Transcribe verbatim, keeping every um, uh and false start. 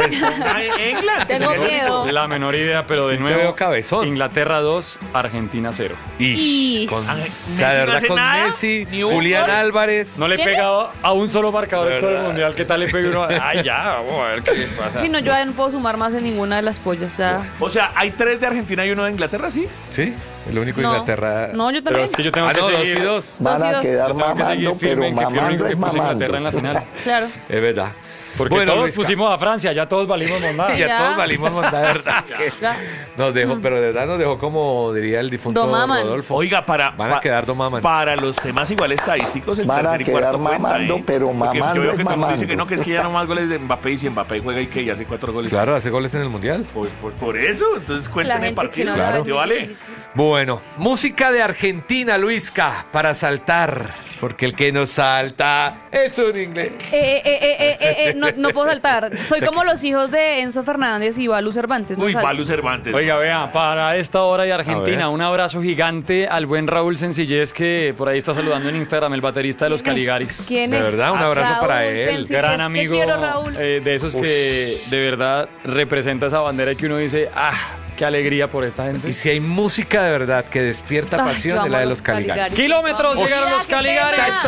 England. Tengo miedo. La menor idea, pero de Sí, te nuevo, veo cabezón. Inglaterra dos, Argentina cero. Ish, Ish. con, Ángel, o sea, de Messi no verdad, hace con nada, Messi, ni un Julián gol. Álvarez. No le he ¿Tiene? pegado a un solo marcador De de todo el verdad. mundial. ¿Qué tal le pegue uno? Ay, ya, vamos a ver qué pasa. Si no, yo ya no puedo sumar más en ninguna de las pollas. Ya. O sea, hay tres de Argentina y uno de Inglaterra, ¿sí? Sí, el único No. Inglaterra. No, yo Pero también. es que yo tengo Ah, que no, dos seguir. y dos. Dos Van y a dos. quedar Yo tengo que seguir mamando, firme pero en que fui el único mamando que es puso Inglaterra en la mamando. final. Claro. Es verdad. Porque Bueno, todos Luisca, pusimos a Francia, ya todos valimos mondada. ya Ya. todos valimos mondada, de verdad. es que Ya. nos dejó, pero de verdad nos dejó como diría el difunto Domaman. Rodolfo. Oiga, para, Van a pa- quedar domaman. para los temas igual estadísticos, el Van a tercer y quedar cuarto cuenta, mamando, ¿eh? pero Porque mamando yo veo es que todo el mundo dice mamando. que no, que es que ya no más goles de Mbappé y si Mbappé juega y que ya hace cuatro goles. Claro, hace goles en el Mundial. Pues por, por eso, entonces La cuenten el gente que partido. no Claro. lo ¿Te vale? Bueno, música de Argentina, Luisca, para saltar. Porque el que no salta es un inglés. Eh, eh, eh, eh, eh, eh, no, no puedo saltar. Soy como los hijos de Enzo Fernández y Balu Cervantes. No Uy, salto. Balu Cervantes. Oiga, vea, para esta hora de A ver. Argentina, un abrazo gigante al buen Raúl Sencillez, que por ahí está saludando en Instagram, el baterista de los ¿Quién es? Caligaris. ¿Quién De es? verdad, un abrazo Raúl para él. Sencillez. Gran Te amigo, quiero, Raúl. eh, de esos que de verdad representa esa bandera que uno dice, ah, qué alegría por esta gente. Y si hay música de verdad que despierta Ay, pasión, yo es la amo de los los Caligaris. Caligaris. Kilómetros Oye, llegaron los qué Caligaris. pena.